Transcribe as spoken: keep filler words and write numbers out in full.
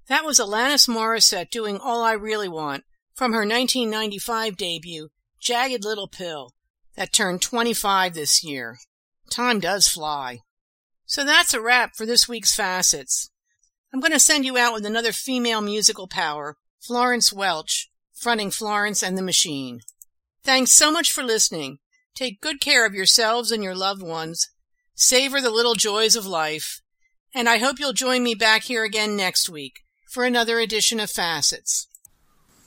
That was Alanis Morissette doing All I Really Want from her nineteen ninety-five debut, Jagged Little Pill, that turned twenty-five this year. Time does fly. So that's a wrap for this week's Facets. I'm going to send you out with another female musical power, Florence Welch, fronting Florence and the Machine. Thanks so much for listening. Take good care of yourselves and your loved ones. Savor the little joys of life. And I hope you'll join me back here again next week for another edition of Facets.